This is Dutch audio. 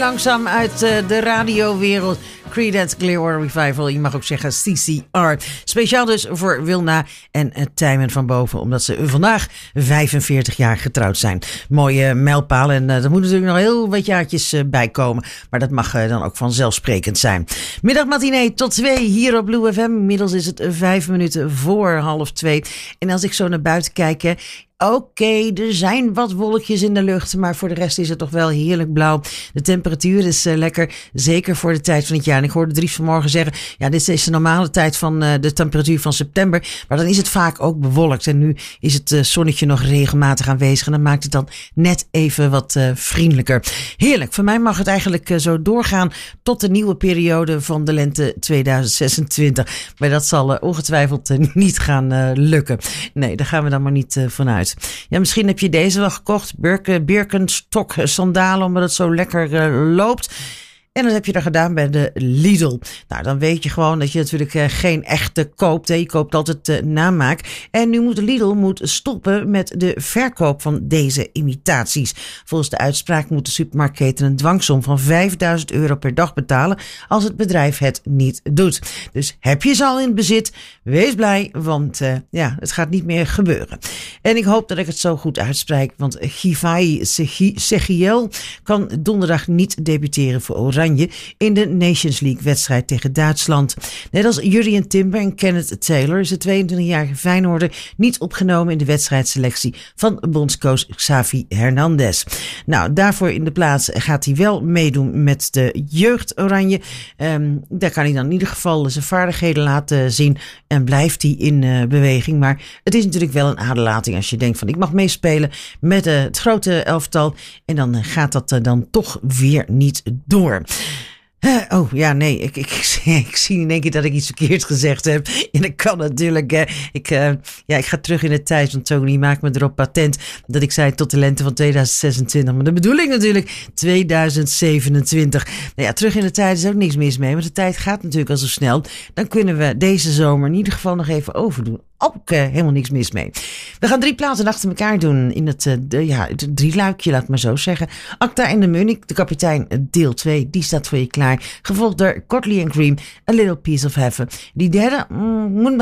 langzaam uit de radiowereld. Creedence Clearwater Revival, je mag ook zeggen CCR. Speciaal dus voor Wilna en Tijmen van Boven, omdat ze vandaag 45 jaar getrouwd zijn. Mooie mijlpaal en er moeten natuurlijk nog heel wat jaartjes bij komen. Maar dat mag dan ook vanzelfsprekend zijn. Middagmatinee tot 2 hier op Blue FM. Inmiddels is het 5 minuten voor 1:30. En als ik zo naar buiten kijk... Oké, er zijn wat wolkjes in de lucht, maar voor de rest is het toch wel heerlijk blauw. De temperatuur is lekker, zeker voor de tijd van het jaar. En ik hoorde Dries vanmorgen zeggen, ja, dit is de normale tijd van de temperatuur van september. Maar dan is het vaak ook bewolkt. En nu is het zonnetje nog regelmatig aanwezig. En dan maakt het dan net even wat vriendelijker. Heerlijk, voor mij mag het eigenlijk zo doorgaan tot de nieuwe periode van de lente 2026. Maar dat zal ongetwijfeld niet gaan lukken. Nee, daar gaan we dan maar niet vanuit. Ja, misschien heb je deze wel gekocht. Birkenstock sandalen, omdat het zo lekker loopt. En dat heb je dan gedaan bij de Lidl. Nou, dan weet je gewoon dat je natuurlijk geen echte koopt. Hè. Je koopt altijd namaak. En nu moet de Lidl stoppen met de verkoop van deze imitaties. Volgens de uitspraak moet de supermarktketen een dwangsom van €5.000 per dag betalen als het bedrijf het niet doet. Dus heb je ze al in bezit? Wees blij, want het gaat niet meer gebeuren. En ik hoop dat ik het zo goed uitspreek, want Givai Segiel kan donderdag niet debuteren voor Oranje in de Nations League wedstrijd tegen Duitsland. Net als Jurrien Timber en Kenneth Taylor is de 22-jarige Feyenoorder niet opgenomen in de wedstrijdselectie van bondscoach Xavi Hernandez. Nou, daarvoor in de plaats gaat hij wel meedoen met de jeugd Oranje. Daar kan hij dan in ieder geval zijn vaardigheden laten zien en blijft hij in beweging. Maar het is natuurlijk wel een aderlating als je denkt van ik mag meespelen met het grote elftal en dan gaat dat dan toch weer niet door. Ik zie in één keer dat ik iets verkeerd gezegd heb. En dat kan natuurlijk. Ik ga terug in de tijd, want Tony maakt me erop patent dat ik zei tot de lente van 2026. Maar de bedoeling natuurlijk 2027. Nou ja, terug in de tijd is ook niks mis mee, want de tijd gaat natuurlijk al zo snel. Dan kunnen we deze zomer in ieder geval nog even overdoen. Ook helemaal niks mis mee. We gaan 3 platen achter elkaar doen in het 3-luikje, laat maar zo zeggen. Acta en de Munich, de kapitein, deel 2, die staat voor je klaar. Gevolgd door Cotley and Cream, A Little Piece of Heaven. Die derde moet